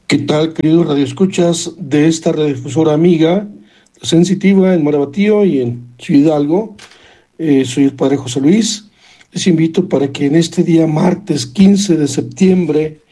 ¿Qué tal, queridos radioescuchas de esta radiodifusora amiga, sensitiva en Marabatío y en Ciudad Hidalgo? Soy el padre José Luis. Les invito para que en este día, martes 15 de septiembre,